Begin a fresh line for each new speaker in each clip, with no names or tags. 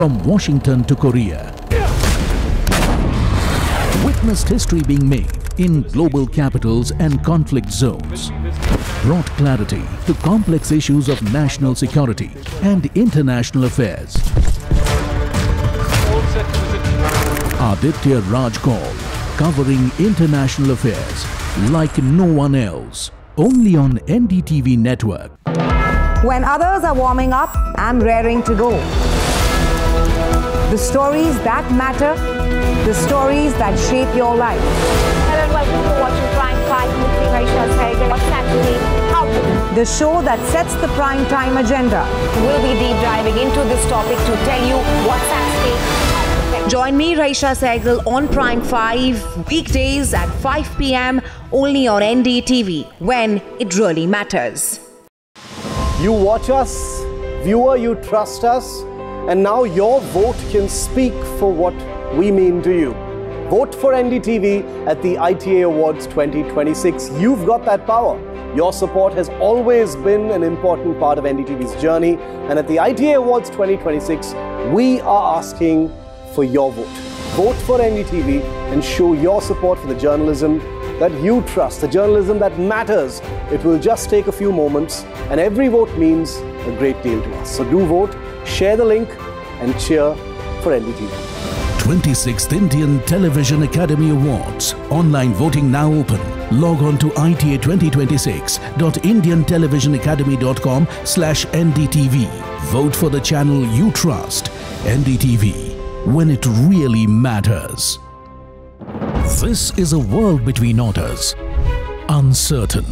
From Washington to Korea, witnessed history being made in global capitals and conflict zones, brought clarity to complex issues of national security and international affairs. Aditya Raj Kaul, covering international affairs like no one else, only on NDTV network.
When others are warming up, I'm raring to go. The stories that matter, the stories that shape your life.
Hello and welcome to watching Prime 5 with me, Raisha Sehgal. What's actually happening?
The show that sets the prime time agenda.
We'll be deep diving into this topic to tell you what's actually happening.
Join me, Raisha Sehgal, on Prime 5, weekdays at 5 p.m. only on NDTV, when it really matters.
You watch us, viewer, you trust us, and now your vote can speak for what we mean to you. Vote for NDTV at the ITA Awards 2026. You've got that power. Your support has always been an important part of NDTV's journey, and at the ITA Awards 2026, we are asking for your vote. Vote for NDTV and show your support for the journalism that you trust, the journalism that matters. It will just take a few moments, and every vote means a great deal to us. So do vote, share the link, and cheer for NDTV.
26th Indian Television Academy Awards. Online voting now open. Log on to ita2026.indiantelevisionacademy.com/NDTV. Vote for the channel you trust. NDTV, when it really matters. This is a world between orders. Uncertain.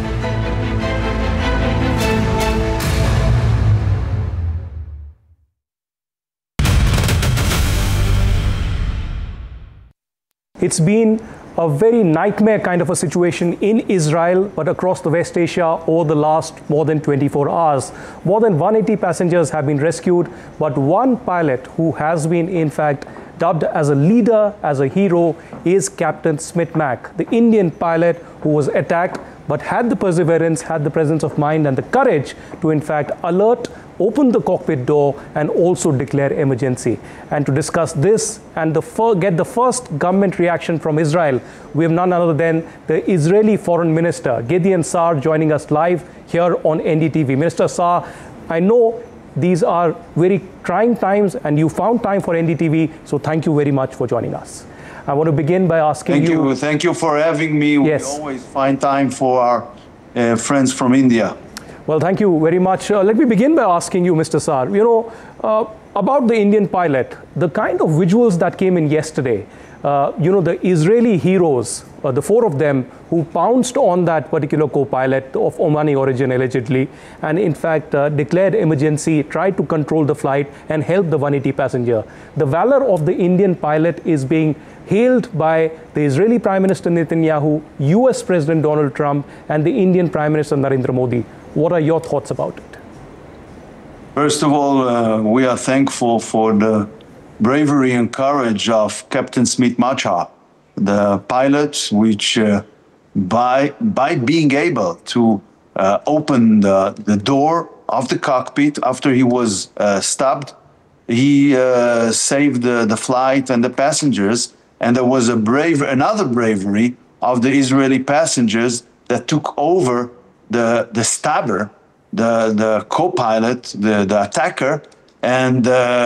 It's been a very nightmare kind of a situation in Israel, but across the West Asia over the last more than 24 hours. More than 180 passengers have been rescued, but one pilot who has been in fact dubbed as a leader, as a hero, is Captain Smit Mac, the Indian pilot who was attacked but had the perseverance, had the presence of mind and the courage to in fact alert, open the cockpit door and also declare emergency. And to discuss this and get the first government reaction from Israel, we have none other than the Israeli Foreign Minister, Gideon Sa'ar, joining us live here on NDTV. Minister Sa'ar, I know these are very trying times and you found time for NDTV, so thank you very much for joining us. I want to begin by asking you...
Thank you for having me.
Yes.
We always find time for our friends from India.
Well, thank you very much. Let me begin by asking you, Mr. Sa'ar, about the Indian pilot, the kind of visuals that came in yesterday, the Israeli heroes, the four of them who pounced on that particular co-pilot of Omani origin allegedly, and in fact declared emergency, tried to control the flight and help the 180 passenger. The valor of the Indian pilot is being hailed by the Israeli Prime Minister Netanyahu, US President Donald Trump, and the Indian Prime Minister Narendra Modi. What are your thoughts about it?
First of all, we are thankful for the bravery and courage of Captain Smit Mac, the pilot, which by being able to open the door of the cockpit after he was stabbed, he saved the flight and the passengers. And there was another bravery of the Israeli passengers that took over the stabber, the co-pilot, the attacker, and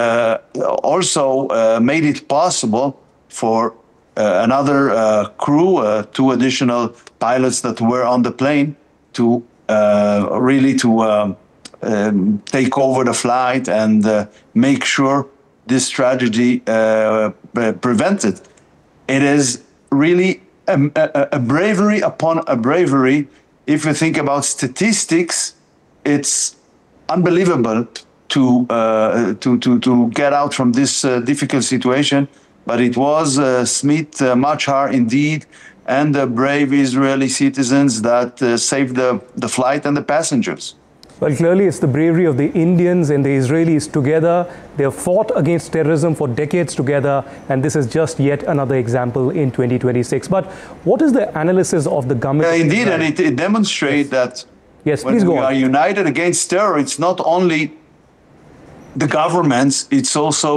also made it possible for another crew, two additional pilots that were on the plane, to take over the flight and make sure this tragedy prevented. It is really a bravery upon a bravery. If you think about statistics, it's unbelievable to get out from this difficult situation. But it was Smit Mac indeed, and the brave Israeli citizens that saved the flight and the passengers.
Well, clearly it's the bravery of the Indians and the Israelis together. They have fought against terrorism for decades together, and this is just yet another example in 2026. But what is the analysis of the government?
Indeed, and it demonstrates that when we are united against terror, it's not only the governments, it's also